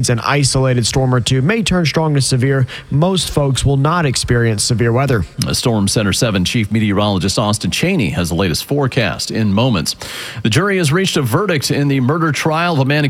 An isolated storm or two may turn strong to severe. Most folks will not experience severe weather. Storm Center 7 Chief Meteorologist Austin Cheney has the latest forecast in moments. The jury has reached a verdict in the murder trial of a man